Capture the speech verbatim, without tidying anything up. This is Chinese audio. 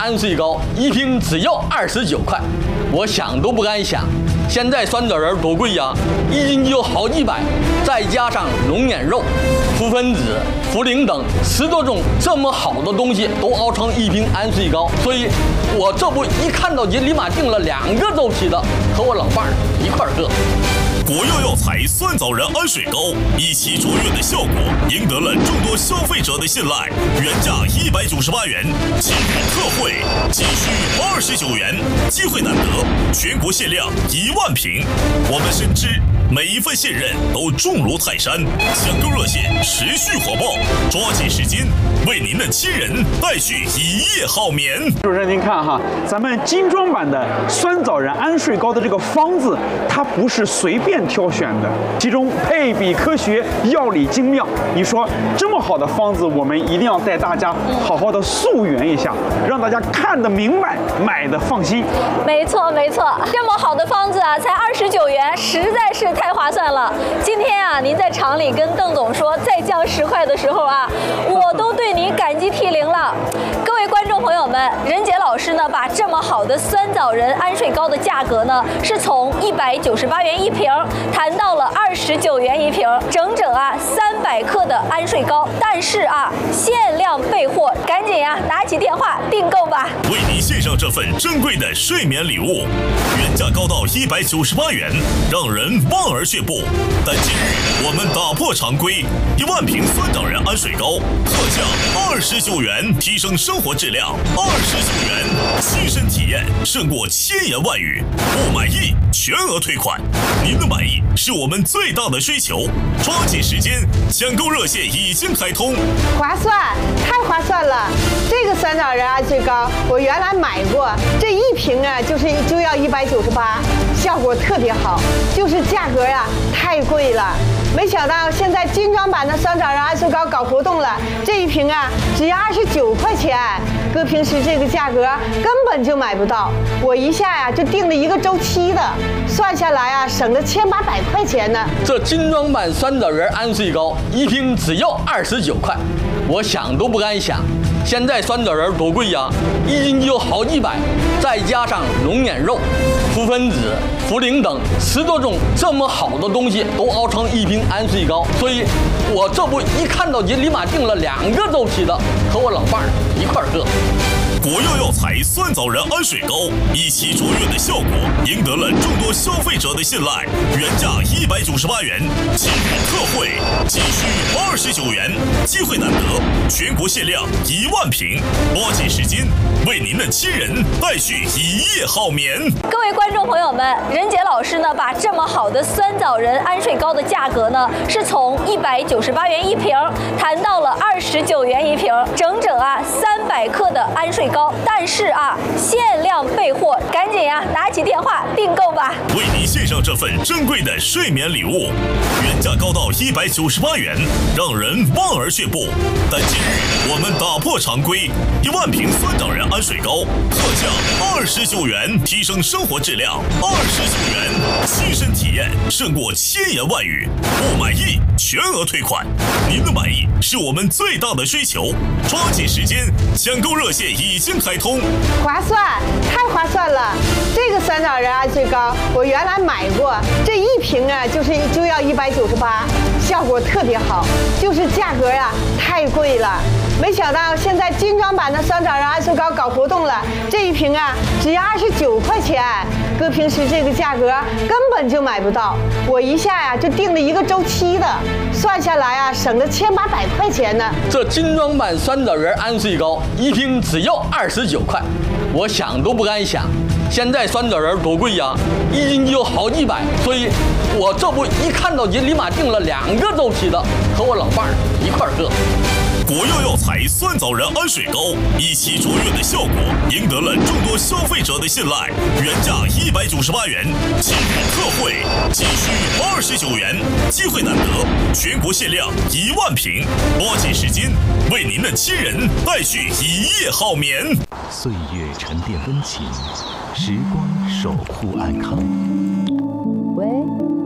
安睡糕一瓶只要二十九块，我想都不敢想。现在酸枣仁多贵呀，一斤就好几百，再加上龙眼肉、覆盆子、茯苓等十多种这么好的东西都熬成一瓶安睡糕，所以我这不一看到就立马订了两个周期的，和我老伴儿一块儿喝。 国药药材酸枣仁安水糕，一起卓越的效果，赢得了众多消费者的信赖。原价一百九十八元，今日特惠仅需二十九元，机会难得，全国限量一万瓶。我们深知每一份信任都重如泰山，抢购热线持续火爆，抓紧时间为您的亲人带去一夜好眠。 主任，您看哈，咱们精装版的酸枣仁安睡糕的这个方子，它不是随便挑选的，其中配比科学，药理精妙。你说这么好的方子，我们一定要带大家好好的溯源一下，让大家看得明白，买的放心。 没错没错，这么好的方子啊，才二十九元，实在是太划算了。今天啊，您在厂里跟邓总说再降十块的时候啊，我都对您感激涕零了。各位观众朋友们，任杰老师呢，把这么好的酸枣仁安睡糕的价格呢，是从一百九十八元一瓶谈到了二十九元一瓶，整整啊三百克的安睡糕。但是啊，限量备货，赶紧呀、啊，拿起电话订购吧。 为您献上这份珍贵的睡眠礼物，原价高到一百九十八元，让人望而却步。但今日我们打破常规，一万瓶酸枣仁安睡糕特价二十九元，提升生活质量二十九元，亲身体验胜过千言万语。不满意全额退款，您的满意是我们最大的追求。抓紧时间，抢购热线已经开通。 划算，太划算了！这个酸枣仁安睡糕我原来买过，这一瓶啊就是就要一百九十八，效果特别好，就是价格呀、啊、太贵了。没想到现在精装版的酸枣仁安睡糕搞活动了，这一瓶啊只要二十九块钱，搁平时这个价格根本就买不到。我一下呀、啊、就订了一个周期的，算下来啊省了千八百块钱呢。 这精装版酸枣仁安睡糕一瓶只要二十九块，我想都不敢想。现在酸枣仁多贵呀，一斤就好几百，再加上龙眼肉、覆盆子、茯苓等十多种这么好的东西都熬成一瓶安睡糕，所以我这不一看到就立马订了两个周期的，和我老伴儿一块儿喝。 国药药材酸枣仁安水糕，一起卓越的效果，赢得了众多消费者的信赖。原价一百九十八元，今日特惠仅需二十九元，机会难得，全国限量一万瓶，抓紧时间为您的亲人带去一夜好眠。 各位观众朋友们，任杰老师呢，把这么好的酸枣仁安睡糕的价格呢，是从一百九十八元一瓶谈到了二十九元一瓶，整整啊三百克的安睡糕。但是啊，限量备货，赶紧呀、啊，拿起电话订购吧。 为您献上这份珍贵的睡眠礼物，原价高到一百九十八元，让人望而却步。但今日我们打破常规，一万瓶酸枣仁安睡糕特价二十九元，提升生活质量二十九元，亲身体验胜过千言万语。不满意全额退款，您的满意是我们最大的追求。抓紧时间，抢购热线已经开通。 划算，太划算了！这个酸枣仁安睡糕我原来买过，这一瓶啊就是就要一百九十八，效果特别好，就是价格呀、啊、太贵了。没想到现在精装版的酸枣仁安睡糕搞活动了，这一瓶啊只要二十九块钱，搁平时这个价格根本就买不到。我一下呀、啊、就订了一个周期的，算下来啊省了千八百块钱呢。 这精装版酸枣仁安睡糕一瓶只要二十九块，我想都不敢想。现在酸枣仁多贵呀，一斤就好几百，所以我这不一看到就立马订了两个周期的，和我老伴儿一块儿喝。 国药药材酸枣仁安水糕，一起卓越的效果，赢得了众多消费者的信赖。原价一百九十八元，今日特惠仅需二十九元，机会难得，全国限量一万瓶，抓紧时间为您的亲人带去一夜好眠。 岁月沉淀温情，时光守护安康。 喂。